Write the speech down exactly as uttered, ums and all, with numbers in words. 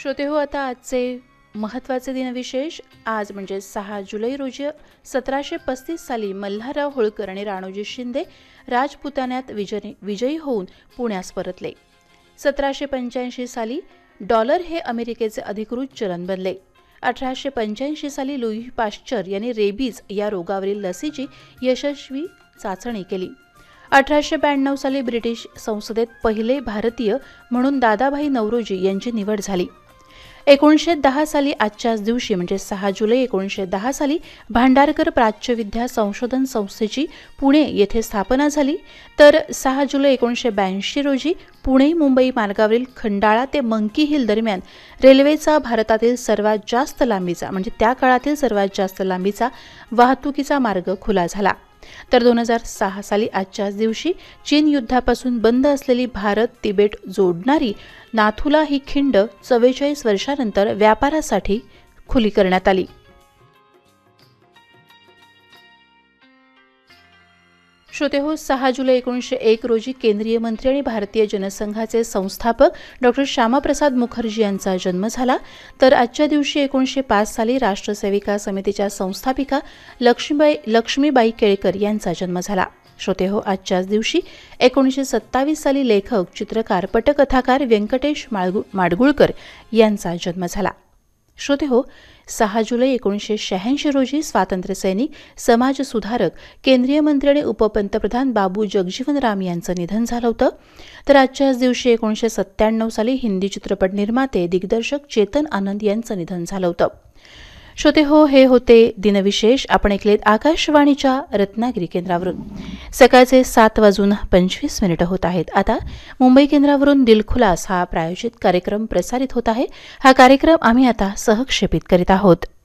श्रोते हो, आता आजचे महत्त्वाचे दिनविशेष. आज म्हणजे सहा जुलै रोजी सतराशे पस्तीस साली मल्हारराव होळकर आणि राणोजी शिंदे राजपुतान्यात विजयी विजयी होऊन पुण्यास परतले. सतराशे पंच्याऐंशी साली डॉलर हे अमेरिकेचे अधिकृत चलन बनले. अठराशे पंच्याऐंशी साली लुई पाश्चर यांनी रेबीज या रोगावरील लसीची यशस्वी चाचणी केली. अठराशे ब्याण्णव साली ब्रिटिश संसदेत पहिले भारतीय म्हणून दादाभाई नौरोजी यांची निवड झाली. एकोणीसशे दहा साली आजच्याच दिवशी म्हणजे सहा जुलै एकोणीसशे दहा साली भांडारकर प्राच्यविद्या संशोधन संस्थेची पुणे येथे स्थापना झाली. तर सहा जुलै एकोणीसशे ब्याऐंशी रोजी पुणे मुंबई मार्गावरील खंडाळा ते मंकी हिल दरम्यान रेल्वेचा भारतातील सर्वात जास्त लांबीचा म्हणजे त्या काळातील सर्वात जास्त लांबीचा वाहतुकीचा मार्ग खुला झाला. तर दोन हजार सहा साली आजच्याच दिवशी चीन युद्धापासून बंद असलेली भारत तिबेट जोडणारी नाथुला ही खिंड चव्वेचाळीस वर्षांनंतर व्यापारासाठी खुली करण्यात आली. श्रोते हो, सहा जुलै एकोणीसशे एक रोजी केंद्रीय मंत्री आणि भारतीय जनसंघाचे संस्थापक डॉक्टर श्यामाप्रसाद मुखर्जी यांचा जन्म झाला. तर आजच्या दिवशी एकोणीसशे पाच साली राष्ट्रसेविका समितीच्या संस्थापिका लक्ष्मीबाई लक्ष्मीबाई केळकर यांचा जन्म झाला. श्रोते हो, आजच्याच दिवशी एकोणीसशे सत्तावीस साली लेखक चित्रकार पटकथाकार व्यंकटेश माडगुळकर यांचा जन्म झाला. श्रोते हो, सहा जुलै एकोणीसशे शहाऐंशी रोजी स्वातंत्र्यसैनिक समाजसुधारक केंद्रीय मंत्री आणि उपपंतप्रधान बाबू जगजीवन राम यांचं निधन झालं होतं. तर आजच्याच दिवशी एकोणीसशे सत्त्याण्णव साली हिंदी चित्रपट निर्माते दिग्दर्शक चेतन आनंद यांचं निधन झालं होतं. श्रोते हो, हे होते दिनविशेष. आपण ऐकलेत आकाशवाणीच्या रत्नागिरी केंद्रावरून. सकाळचे सात वाजून पंचवीस मिनिटं होत आहेत. आता मुंबई केंद्रावरून दिलखुलास हा प्रायोजित कार्यक्रम प्रसारित होत आहे. हा कार्यक्रम आम्ही आता सहक्षेपित करीत आहोत.